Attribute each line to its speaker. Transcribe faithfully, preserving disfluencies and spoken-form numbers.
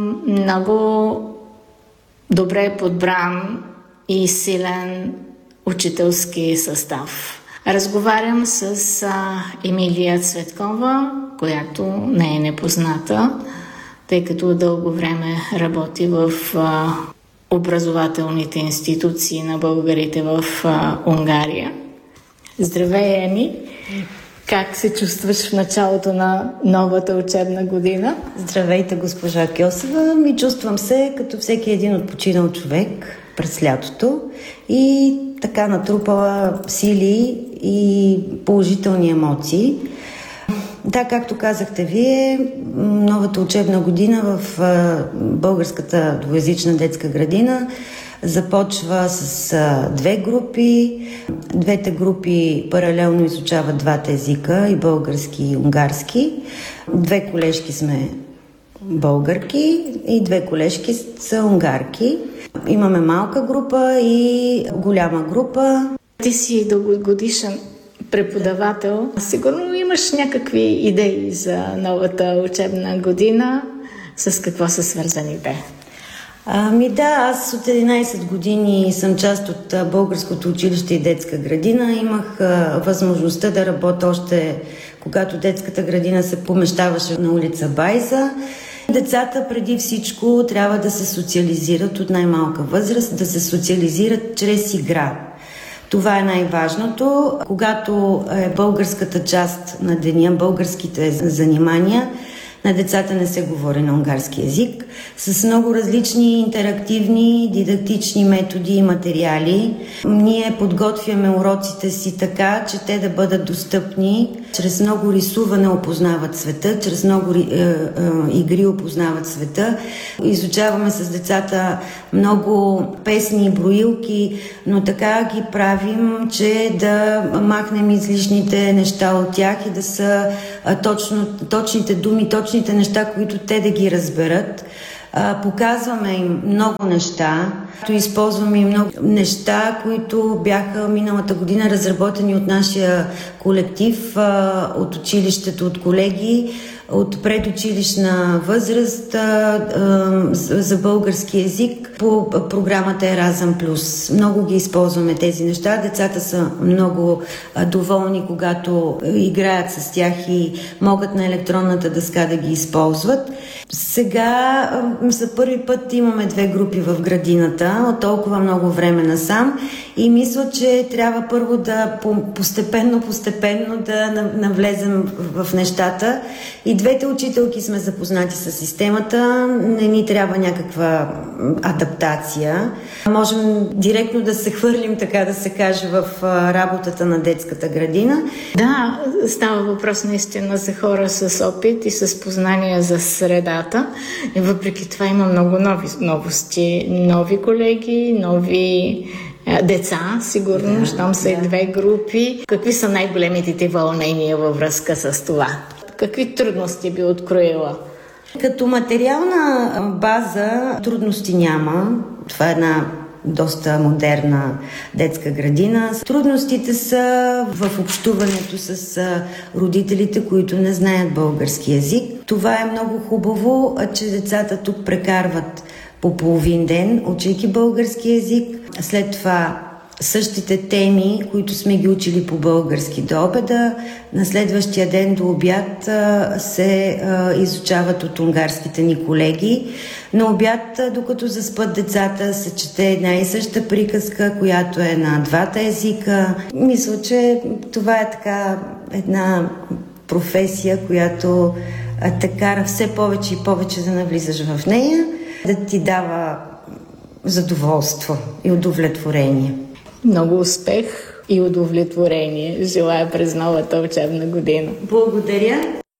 Speaker 1: Много добре подбран и силен учителски състав. Разговарям с а, Емилия Цветкова, която не е непозната, тъй като дълго време работи в а, образователните институции на българите в а, Унгария. Здравей, Еми! Как се чувстваш в началото на новата учебна година?
Speaker 2: Здравейте, госпожа Кьосева. Ми чувствам се като всеки един отпочинал човек през лятото и така натрупала сили и положителни емоции. Да, както казахте вие, новата учебна година в българската двуезична детска градина започва с а, две групи. Двете групи паралелно изучават двата езика, и български, и унгарски. Две колежки сме българки и две колежки са унгарки. Имаме малка група и голяма група.
Speaker 1: Ти си дългогодишен преподавател. Сигурно имаш някакви идеи за новата учебна година. С какво са свързани те?
Speaker 2: Ами да, аз от единайсет години съм част от Българското училище и детска градина. Имах а, възможността да работя още когато детската градина се помещаваше на улица Байза. Децата преди всичко трябва да се социализират от най-малка възраст, да се социализират чрез игра. Това е най-важното. Когато е българската част на деня, българските занимания, на децата не се говори на унгарски език, с много различни интерактивни, дидактични методи и материали. Ние подготвяме уроците си така, че те да бъдат достъпни. Чрез много рисуване опознават света, чрез много е, е, игри опознават света. Изучаваме с децата много песни и броилки, но така ги правим, че да махнем излишните неща от тях и да са а, точно, точните думи, точните неща, които те да ги разберат. А, показваме им много неща, използваме и много неща, които бяха миналата година разработени от нашия колектив, а, от училището, от колеги, от предучилищна възраст а, а, за български език по програмата Еразъм Плюс. Много ги използваме тези неща. Децата са много а, доволни, когато играят с тях и могат на електронната дъска да ги използват. Сега а, за първи път имаме две групи в градината от толкова много време насам и мисля, че трябва първо да постепенно, постепенно да навлезем в нещата. И двете учителки сме запознати с системата, не ни трябва някаква адаптация. Можем директно да се хвърлим, така да се каже, в работата на детската градина.
Speaker 1: Да, става въпрос наистина за хора с опит и с познания за средата. И въпреки това има много нови новости, нови колеги, нови деца, сигурно, да, щом са да. И две групи. Какви са най-големите ти вълнения във връзка с това? Какви трудности би откроила?
Speaker 2: Като материална база трудности няма. Това е една доста модерна детска градина. Трудностите са в общуването с родителите, които не знаят български език. Това е много хубаво, че децата тук прекарват по половин ден, учейки български език. След това същите теми, които сме ги учили по български до обеда, на следващия ден до обяд се изучават от унгарските ни колеги. На обяд, докато заспят децата, се чете една и съща приказка, която е на двата езика. Мисля, че това е така една професия, която те кара все повече и повече да навлизаш в нея, да ти дава задоволство и удовлетворение.
Speaker 1: Много успех и удовлетворение желая през новата учебна година.
Speaker 2: Благодаря.